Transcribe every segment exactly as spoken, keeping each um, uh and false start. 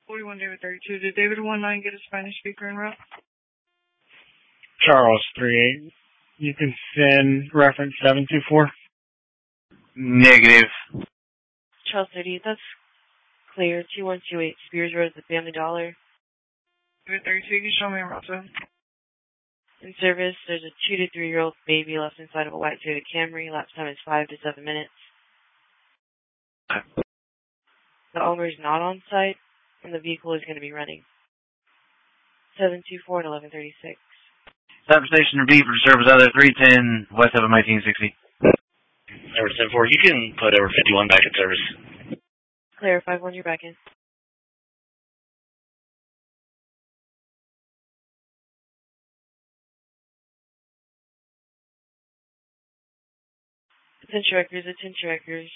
forty-one David thirty-two. Did David one nine get a Spanish speaker en route? Charles three eight. You can send reference seven two four. Negative. Charles thirty-eight, that's clear. two one two eight Spears Road, the Family Dollar. David thirty-two, you can show me en route seven. In service, there's a two to three year old baby left inside of a white Toyota Camry. Lapse time is five to seven minutes. The owner is not on site, and the vehicle is going to be running. seven two four and eleven thirty-six. Stop station B for service other three ten West of nineteen sixty. Over seven four, you can put over fifty-one back in service. Clear, five one, you're back in. Attention records, attention records.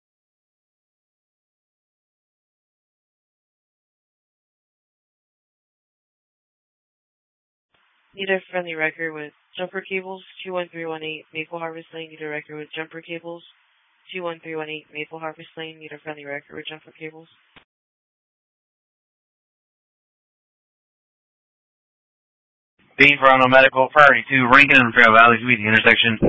Need a friendly record with jumper cables, two one three one eight Maple Harvest Lane. Need a record with jumper cables, two one three one eight Maple Harvest Lane. Need a friendly record with jumper cables. Being for auto medical, priority two, Rankin and Trail Valley Suite, the intersection.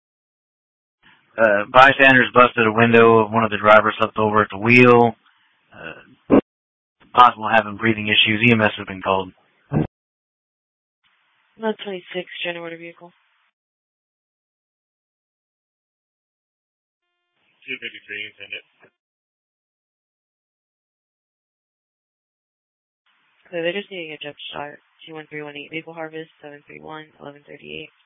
Uh, bystanders busted a window of one of the drivers, slept over at the wheel. Uh, possible having breathing issues. E M S has been called. Not twenty-six, general order vehicle. two fifty-three, you send it. So they're just needing a jump start. two one three one eight Maple Harvest, seven three one, eleven thirty-eight.